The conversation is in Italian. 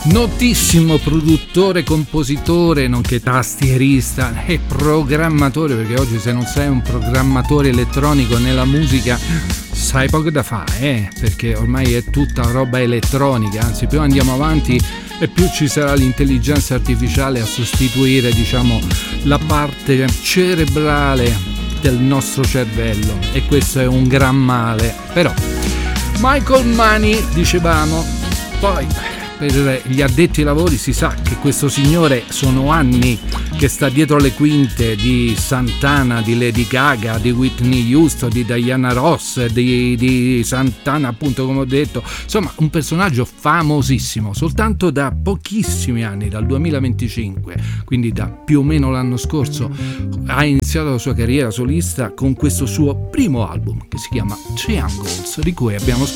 Notissimo produttore, compositore, nonché tastierista e programmatore, perché oggi se non sei un programmatore elettronico nella musica sai poco da fare, perché ormai è tutta roba elettronica, anzi più andiamo avanti e più ci sarà l'intelligenza artificiale a sostituire, diciamo, la parte cerebrale del nostro cervello, e questo è un gran male. Però Michael Money, dicevamo. Poi per gli addetti ai lavori si sa che questo signore sono anni che sta dietro le quinte di Santana, di Lady Gaga, di Whitney Houston, di Diana Ross, di Santana, appunto, come ho detto. Insomma, un personaggio famosissimo. Soltanto da pochissimi anni, dal 2025, quindi da più o meno l'anno scorso, ha iniziato la sua carriera solista con questo suo primo album che si chiama Triangles, di cui abbiamo